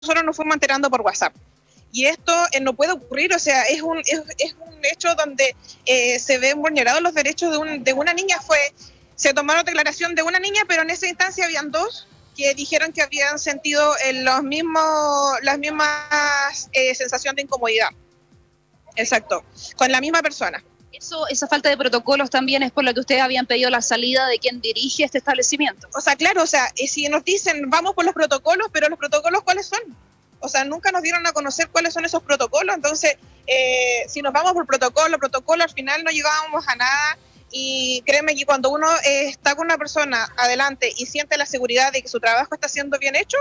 nosotros nos fuimos enterando por WhatsApp. Y esto no puede ocurrir, o sea, es un hecho donde se ven vulnerados los derechos de una niña. Se tomaron declaración de una niña, pero en esa instancia habían dos que dijeron que habían sentido las mismas sensación de incomodidad. Exacto, con la misma persona. Esa falta de protocolos también es por lo que ustedes habían pedido la salida de quien dirige este establecimiento. O sea, claro, si nos dicen vamos por los protocolos, pero los protocolos ¿cuáles son? O sea, nunca nos dieron a conocer cuáles son esos protocolos. Entonces, si nos vamos por protocolo, al final no llegábamos a nada. Y créeme que cuando uno está con una persona adelante y siente la seguridad de que su trabajo está siendo bien hecho,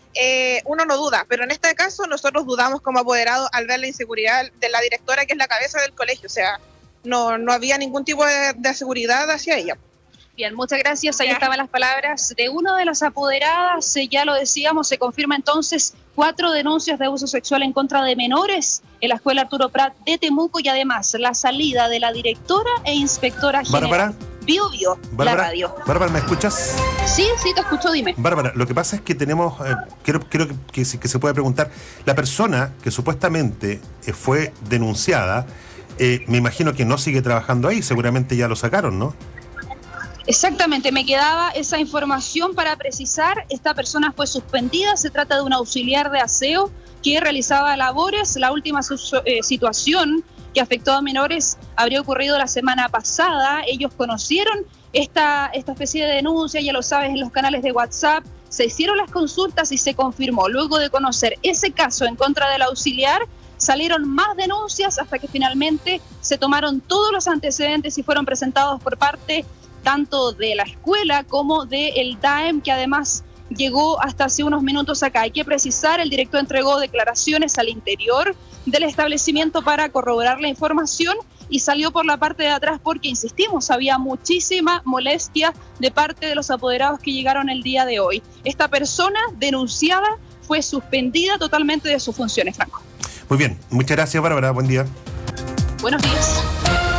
uno no duda. Pero en este caso nosotros dudamos como apoderados al ver la inseguridad de la directora, que es la cabeza del colegio. O sea, no había ningún tipo de seguridad hacia ella. Bien, muchas gracias. Ahí estaban las palabras de una de las apoderadas. Ya lo decíamos, se confirma entonces 4 denuncias de abuso sexual en contra de menores en la escuela Arturo Prat de Temuco y además la salida de la directora e inspectora general. Bárbara. Bio, la radio. Bárbara, ¿me escuchas? Sí, te escucho, dime. Bárbara, lo que pasa es que tenemos, quiero que se pueda preguntar, la persona que supuestamente fue denunciada, me imagino que no sigue trabajando ahí, seguramente ya lo sacaron, ¿no? Exactamente, me quedaba esa información para precisar. Esta persona fue suspendida, se trata de un auxiliar de aseo que realizaba labores. La última situación que afectó a menores habría ocurrido la semana pasada. Ellos conocieron esta especie de denuncia, ya lo sabes, en los canales de WhatsApp. Se hicieron las consultas y se confirmó. Luego de conocer ese caso en contra del auxiliar, salieron más denuncias hasta que finalmente se tomaron todos los antecedentes y fueron presentados por parte tanto de la escuela como del DAEM, que además llegó hasta hace unos minutos acá. Hay que precisar, el director entregó declaraciones al interior del establecimiento para corroborar la información y salió por la parte de atrás porque, insistimos, había muchísima molestia de parte de los apoderados que llegaron el día de hoy. Esta persona denunciada fue suspendida totalmente de sus funciones, Franco. Muy bien, muchas gracias, Bárbara, buen día. Buenos días.